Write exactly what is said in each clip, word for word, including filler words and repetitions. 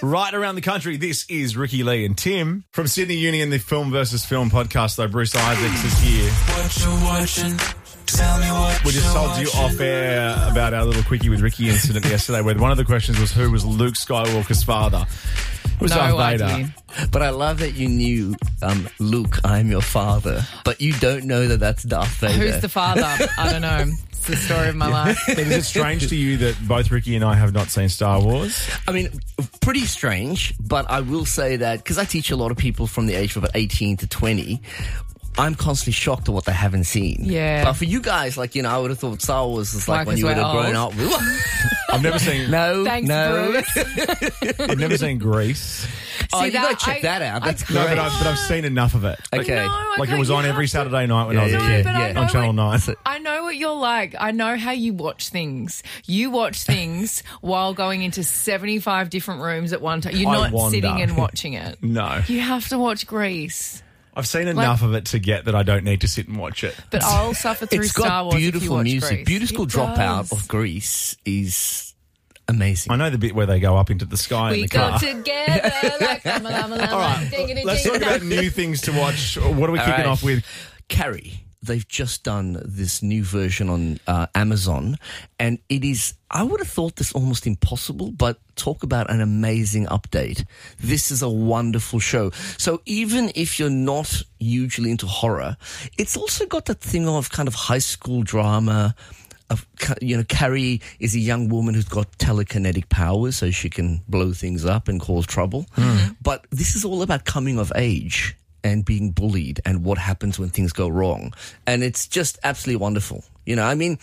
Right around the country, this is Ricky Lee and Tim from Sydney Uni and the Film versus Film podcast, though Bruce Isaacs is here. What you watching? Tell me what We just you're told you off air about our little quickie with Ricky incident yesterday, where one of the questions was who was Luke Skywalker's father. It was No Darth Vader. idea. But I love that you knew, um, Luke, I'm your father, but you don't know that that's Darth Vader. Who's the father? I don't know. It's the story of my life. And is it strange to you that both Ricky and I have not seen Star Wars? I mean, pretty strange, but I will say that, because I teach a lot of people from the age of about eighteen to twenty, I'm constantly shocked at what they haven't seen. Yeah. But for you guys, like, you know, I would have thought Star Wars was like, Like when as you would have we're grown old. up. I've never seen. No, Thanks, no. Bruce. I've never seen Grease. Oh, See you that? got to check I- that out. I That's can't- No, great. but I've, but I've seen enough of it. Okay. No, I Like it can't- was you on have every to- Saturday night when Yeah, I was yeah, a yeah. kid but I yeah. know on Channel what- nine. I know what you're like. I know how you watch things. You watch things while going into seventy-five different rooms at one time. You're I not wander. sitting and watching it. No. You have to watch Grease. I've seen enough of it to get that I don't need to sit and watch it. But I'll suffer through It's Star got Wars if you beautiful watch music. Grease. Beautiful It dropout does. of Grease is amazing. I know the bit where they go up into the sky in We the go car. together like lama, lama, lama, All right, diggity, let's talk diggity. about new things to watch. What are we All kicking right. off with? Carrie. They've just done this new version on uh, Amazon, and it is, I would have thought this almost impossible, but talk about an amazing update. This is a wonderful show. So even if you're not hugely into horror, it's also got that thing of kind of high school drama. Of, you know, Carrie is a young woman who's got telekinetic powers, so she can blow things up and cause trouble. Mm. But this is all about coming of age and being bullied and what happens when things go wrong. And it's just absolutely wonderful. You know, I mean,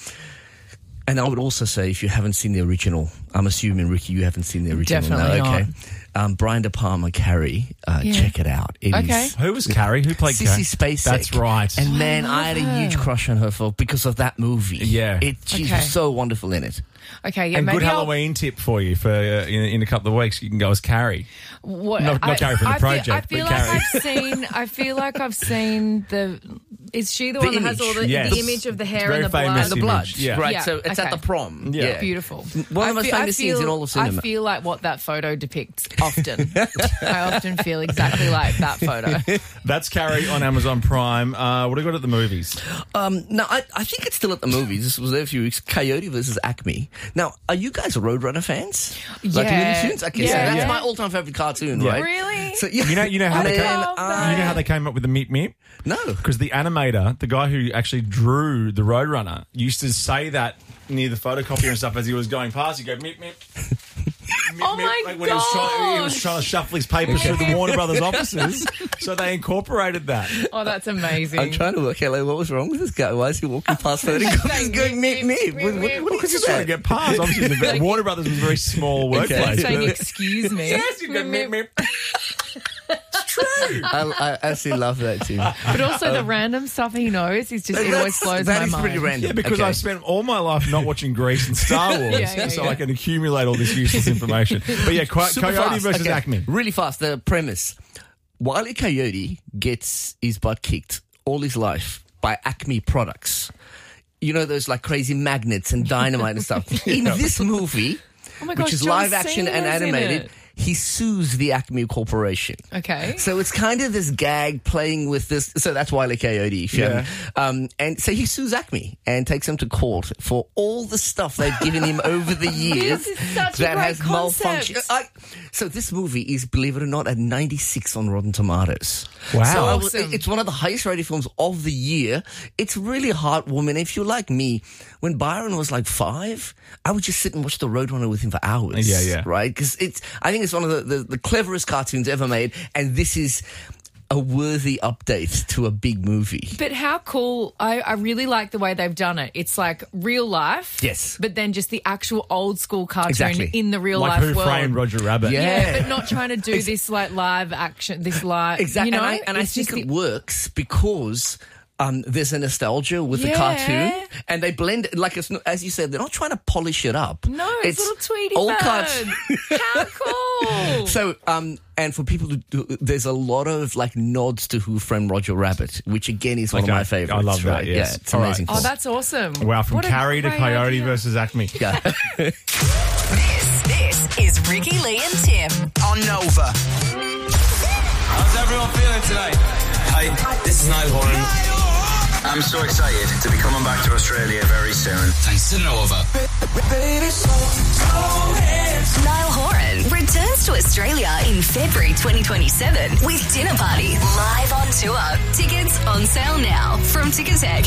and I would also say if you haven't seen the original, I'm assuming, Ricky, you haven't seen the original. Definitely no, okay. not. Um, Brian De Palma, Carrie, uh, Yeah. check it out. It Okay. is Who was Carrie? Who played Carrie? Sissy Spacek. That's right. And man, love I had a her. huge crush on her for because of that movie. Yeah. It, she's Okay. so wonderful in it. Okay, yeah, and maybe good I'll- Halloween tip for you for uh, in, in a couple of weeks. You can go as Carrie. What, Not- not Carrie from the I feel- project, I but feel like Carrie. I've seen. I feel like I've seen the. Is she the, The one that has all the, image, yes. the image of the hair Very and the famous blood? And the image, blood. yeah. Right, Yeah, so it's okay. at the prom. Yeah. Yeah. Beautiful. One of the I most feel- I famous scenes feel- in all of cinema. I feel like what that photo depicts often. I often feel exactly like that photo. That's Carrie on Amazon Prime. Uh, what do we got at the movies? Um, no, I, I think it's still at the movies. This was there a few weeks. Coyote versus Acme. Now, are you guys Roadrunner fans? Like Yeah. Looney Tunes? Okay, so Yeah. that's Yeah. my all-time favorite cartoon, Yeah. right? Really? So, yeah. You know, you know how And they then, love uh, that. you know how they came up with the Meep Meep? No. Because the animator, the guy who actually drew the Roadrunner, used to say that near the photocopier and stuff as he was going past. He'd go, Meep Meep. Meep, Oh meep, my like when he was, trying, he was gosh. trying to shuffle his papers through the Warner Brothers offices, so they incorporated that. Oh, that's amazing. I'm trying to work out, like, what was wrong with this guy? Why is he walking past photocopiers Saying going, meep, meep, meep, meep? What, meep, what, meep. what Because is he's trying to that? get past. Obviously, the, Like- Warner Brothers was a very small Okay. workplace. saying, but- excuse me. Yes, you go Meep Meep. It's true. I, I actually love that too. But also the random stuff he knows is just, it always That's- blows that my is mind. pretty random. Yeah, because Okay. I've spent all my life not watching Grease and Star Wars, Yeah, yeah, so yeah. I can accumulate all this useless information. But yeah, Co- Super Coyote fast. versus Okay. Acme. Really fast. The premise. Wile E. Coyote gets his butt kicked all his life by Acme products. You know, those like crazy magnets and dynamite and stuff. In this movie, Oh my gosh, which is John live action and Cena's in animated, it. he sues the Acme Corporation. Okay. So it's kind of this gag playing with this. So that's Wile E. Coyote. If you Yeah. haven't- Um, and so he sues Acme and takes him to court for all the stuff they've given him over the years This is such a that great has malfunctioned. concept. I, so this movie is, believe it or not, at ninety-six on Rotten Tomatoes. Wow. So I was- Awesome. it's one of the highest rated films of the year. It's really heartwarming. If you're like me, when Byron was like five, I would just sit and watch The Roadrunner with him for hours. Yeah, yeah. Right? Because it's, I think it's one of the, the, the cleverest cartoons ever made, and this is a worthy update to a big movie. But how cool. I, I really like the way they've done it. It's like real life. Yes. But then just the actual old school cartoon Exactly. in the real Like life Who world. Framed Roger Rabbit? Yeah. Yeah, but not trying to do this like live action, this live, Exactly. you know? and I, and I It's think just it the- works because um, there's a nostalgia with the Yeah. cartoon, and they blend it, like, it's, not- as you said, they're not trying to polish it up. No, it's, little Tweety old bird. cartoon. How cool. So, um, and for people to do, there's a lot of like nods to Who Framed Roger Rabbit, which again is one Okay. of my favorites. I love that, right? yes. Yeah, it's All right. amazing. Oh, film. that's awesome. Wow, from What a Carrie to great Coyote idea. versus Acme. Yeah. This, this is Ricky Lee and Tim on Nova. How's everyone feeling tonight? Hi, this is Niall Horan. I'm so excited to be coming back to Australia very soon. Thanks to Nova. Niall Horan returns to Australia in February twenty twenty-seven with Dinner Party live on tour. Tickets on sale now from Ticketek.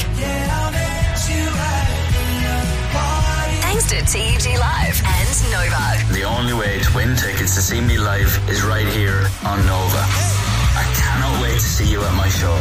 Thanks to T E G Live and Nova. The only way to win tickets to see me live is right here on Nova. I cannot wait to see you at my show.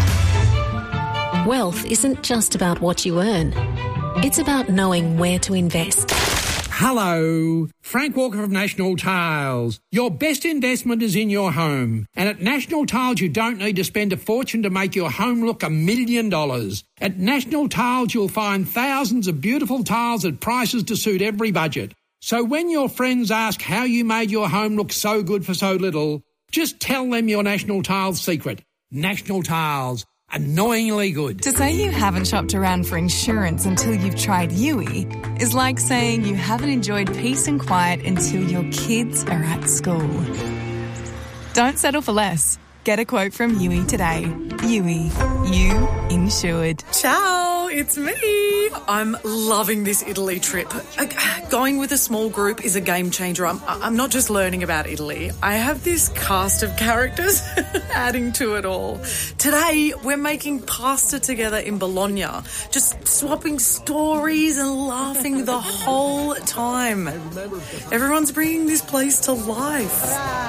Wealth isn't just about what you earn. It's about knowing where to invest. Hello, Frank Walker of National Tiles. Your best investment is in your home. And at National Tiles, you don't need to spend a fortune to make your home look a million dollars. At National Tiles, you'll find thousands of beautiful tiles at prices to suit every budget. So when your friends ask how you made your home look so good for so little, just tell them your National Tiles secret. National Tiles. Annoyingly good. To say you haven't shopped around for insurance until you've tried U I is like saying you haven't enjoyed peace and quiet until your kids are at school. Don't settle for less. Get a quote from U I today. U I. You insured. Ciao, it's me. I'm loving this Italy trip. Going with a small group is a game changer. I'm, I'm not just learning about Italy. I have this cast of characters adding to it all. Today, we're making pasta together in Bologna, just swapping stories and laughing the whole time. Everyone's bringing this place to life.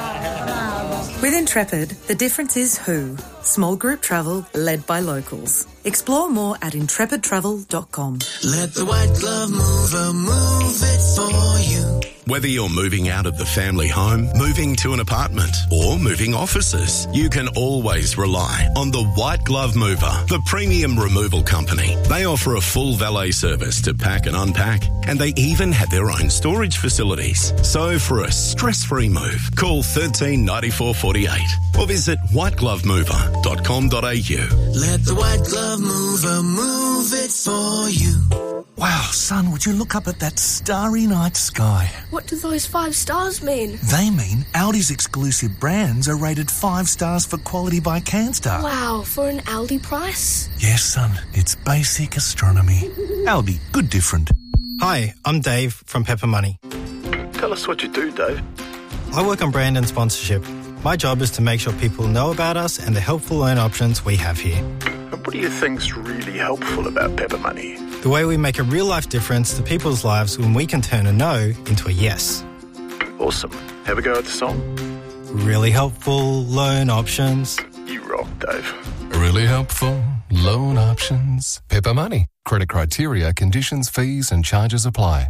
With Intrepid, the difference is who. Small group travel led by locals. Explore more at intrepid travel dot com. Let the white glove mover move it for you. Whether you're moving out of the family home, moving to an apartment, or moving offices, you can always rely on the White Glove Mover, the premium removal company. They offer a full valet service to pack and unpack, and they even have their own storage facilities. So for a stress-free move, call one three nine four four eight or visit white glove mover dot com dot a u. Let the white glove mover move it for you. Wow, son, would you look up at that starry night sky? What do those five stars mean? They mean Aldi's exclusive brands are rated five stars for quality by Canstar. Wow, for an Aldi price? Yes, son, it's basic astronomy. Aldi, good different. Hi, I'm Dave from Pepper Money. Tell us what you do, Dave. I work on brand and sponsorship. My job is to make sure people know about us and the helpful loan options we have here. And what do you think's really helpful about Pepper Money? The way we make a real-life difference to people's lives when we can turn a no into a yes. Awesome. Have a go at the song. Really helpful loan options. You rock, Dave. Really helpful loan options. Pepper Money. Credit criteria, conditions, fees and charges apply.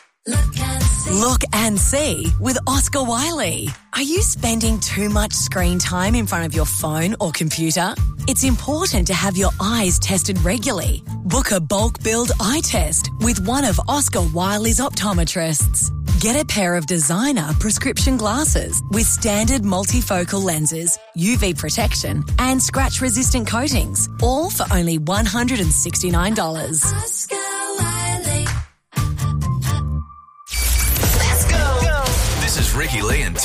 Look and see with Oscar Wiley. Are you spending too much screen time in front of your phone or computer? It's important to have your eyes tested regularly. Book a bulk billed eye test with one of Oscar Wiley's optometrists. Get a pair of designer prescription glasses with standard multifocal lenses, U V protection and scratch-resistant coatings, all for only one hundred sixty-nine dollars. Oscar Wiley. This is Ricky Lee and